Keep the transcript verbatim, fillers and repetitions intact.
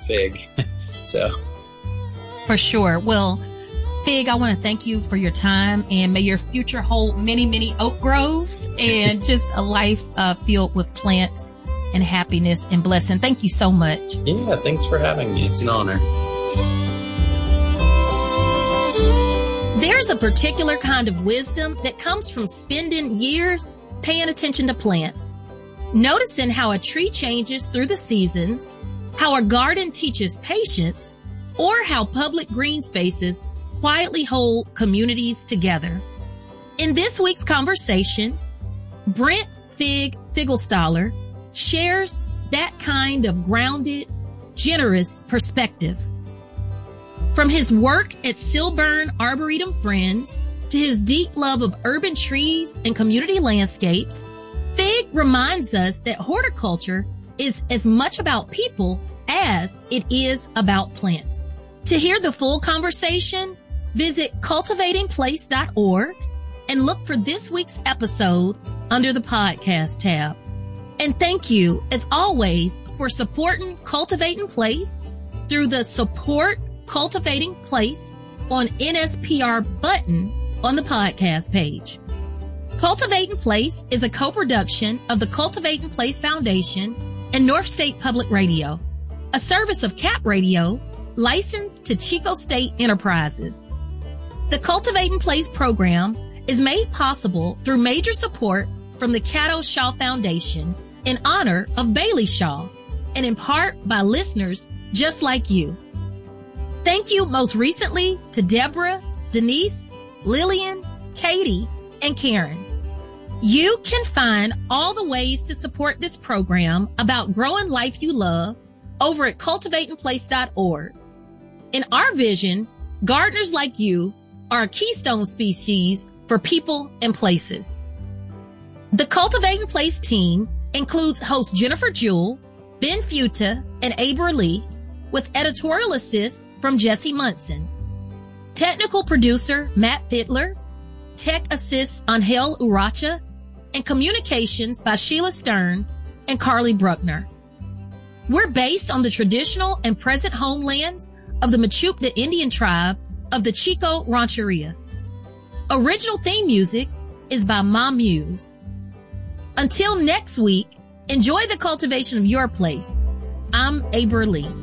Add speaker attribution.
Speaker 1: fig. So.
Speaker 2: For sure. Well, Fig, I want to thank you for your time, and may your future hold many, many oak groves and just a life uh, filled with plants and happiness and blessing. Thank you so much.
Speaker 1: Yeah, thanks for having me. It's an honor.
Speaker 2: There's a particular kind of wisdom that comes from spending years paying attention to plants, noticing how a tree changes through the seasons, how a garden teaches patience, or how public green spaces quietly hold communities together. In this week's conversation, Brent Fig Figglestaller shares that kind of grounded, generous perspective. From his work at Silburn Arboretum Friends to his deep love of urban trees and community landscapes, Fig reminds us that horticulture is as much about people as it is about plants. To hear the full conversation, visit cultivating place dot org and look for this week's episode under the podcast tab. And thank you, as always, for supporting Cultivating Place through the Support Cultivating Place on N S P R button on the podcast page. Cultivating Place is a co-production of the Cultivating Place Foundation and North State Public Radio, a service of Cap Radio licensed to Chico State Enterprises. The Cultivating Place program is made possible through major support from the Caddo Shaw Foundation in honor of Bailey Shaw, and in part by listeners just like you. Thank you most recently to Deborah, Denise, Lillian, Katie, and Karen. You can find all the ways to support this program about growing life you love over at cultivating place dot org. In our vision, gardeners like you are a keystone species for people and places. The Cultivating Place team includes host Jennifer Jewell, Ben Futa, and Aber Lee, with editorial assist from Jesse Munson. Technical producer Matt Fittler, tech assists Angel Uracha, and communications by Sheila Stern and Carly Bruckner. We're based on the traditional and present homelands of the Mechoopda Indian tribe of the Chico Rancheria. Original theme music is by Ma Muse. Until next week, enjoy the cultivation of your place. I'm Aber Lee.